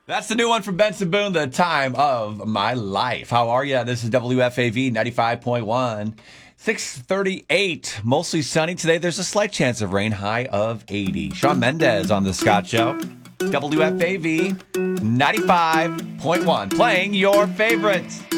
That's the new one from Benson Boone, The Time of My Life. How are you? This is WFAV 95.1. 638, mostly sunny today. There's a slight chance of rain, high of 80. Shawn Mendes on The Scott Show. WFAV 95.1, playing your favorites.